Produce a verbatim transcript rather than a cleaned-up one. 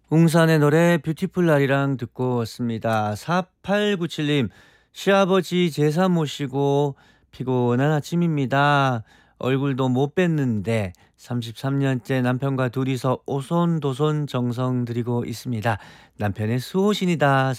웅산의 노래 뷰티풀 날이랑 듣고 왔습니다. 사팔구칠 님, 시아버지 제사 모시고 피곤한 아침입니다. 얼굴도 못 뵀는데 삼십삼 년째 남편과 둘이서 오손도손 정성 들이고 있습니다. 남편의 수호신이다